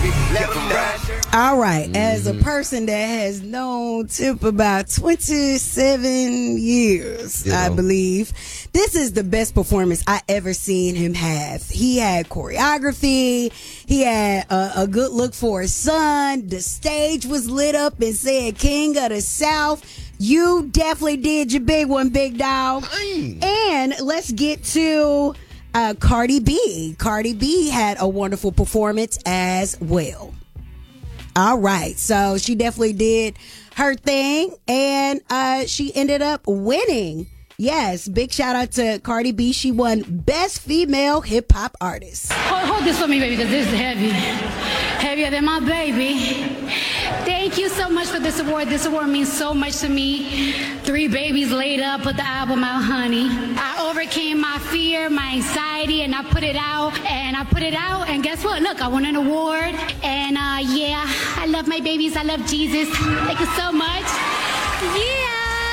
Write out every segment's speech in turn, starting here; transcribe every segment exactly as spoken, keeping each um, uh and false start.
All right, mm-hmm. As a person that has known Tip about twenty-seven years, you know. I believe, this is the best performance I ever seen him have. He had choreography, he had a, a good look for his son, the stage was lit up and said King of the South. You definitely did your big one, big dog. Mm. And let's get to uh, Cardi B. Cardi B had a wonderful performance as well. All right, so she definitely did her thing, and uh, she ended up winning. Yes, big shout out to Cardi B. She won Best Female Hip Hop Artist. Hold, hold this for me, baby, because this is heavy. Heavier than my baby. Thank you so much for this award. This award means so much to me. Three babies laid up, put the album out, honey. I overcame my fear, my anxiety, and I put it out, and I put it out, and guess what? Look, I won an award, and uh, yeah, I love my babies. I love Jesus. Thank you so much. Yeah.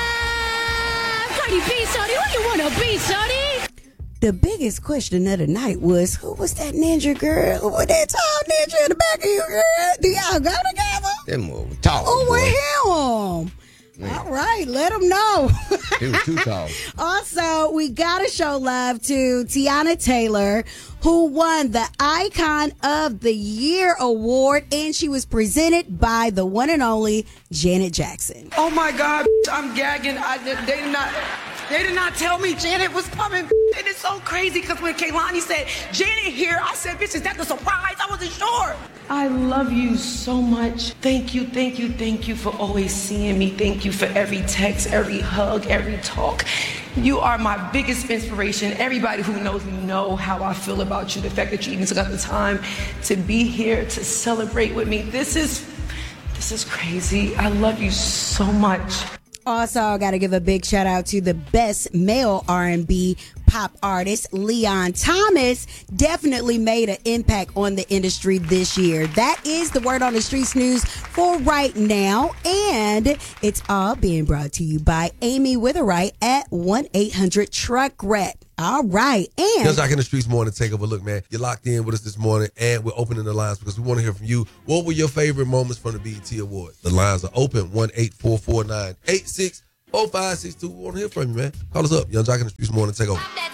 Cardi B, shorty, who you want to be, shorty? The biggest question of the night was, who was that ninja girl? Who was that tall ninja in the back of you, girl? Do y'all go together? Them was tall. Who was him? Yeah. All right, let them know. He was too tall. Also, we got to show love to Teyana Taylor, who won the Icon of the Year award, and she was presented by the one and only Janet Jackson. Oh my God, I'm gagging. I, they did not. They did not tell me Janet was coming. It is so crazy because when Kehlani said, Janet here, I said, bitch, is that the surprise? I wasn't sure. I love you so much. Thank you, thank you, thank you for always seeing me. Thank you for every text, every hug, every talk. You are my biggest inspiration. Everybody who knows me know how I feel about you. The fact that you even took out the time to be here to celebrate with me. This is, this is crazy. I love you so much. Also, I got to give a big shout out to the best male R and B pop artist, Leon Thomas. Definitely made an impact on the industry this year. That is the Word on the Streets news for right now. And it's all being brought to you by Amy Witherite at one eight hundred truck wreck. All right. And Just like in the streets morning takeover. Look, man, you're locked in with us this morning, and we're opening the lines because we want to hear from you. What were your favorite moments from the B E T Awards? The lines are open. one eight four four nine eight six oh five six two. We want to hear from you, man. Call us up. Young Jock in the streets morning takeover.